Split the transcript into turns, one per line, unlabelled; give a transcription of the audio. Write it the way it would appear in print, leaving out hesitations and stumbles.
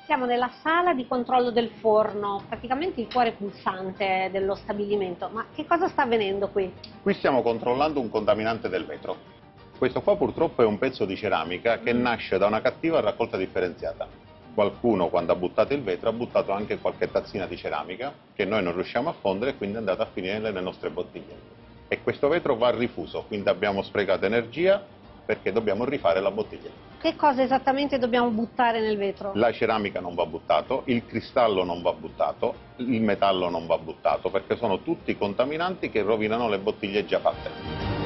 Siamo nella sala di controllo del forno, praticamente il cuore pulsante dello stabilimento. Ma che cosa sta avvenendo qui?
Qui stiamo controllando un contaminante del vetro. Questo qua purtroppo è un pezzo di ceramica che nasce da una cattiva raccolta differenziata. Qualcuno, quando ha buttato il vetro, ha buttato anche qualche tazzina di ceramica che noi non riusciamo a fondere e quindi è andata a finire nelle nostre bottiglie. E questo vetro va rifuso, quindi abbiamo sprecato energia perché dobbiamo rifare la bottiglia.
Che cosa esattamente dobbiamo buttare nel vetro?
La ceramica non va buttato, il cristallo non va buttato, il metallo non va buttato perché sono tutti contaminanti che rovinano le bottiglie già fatte.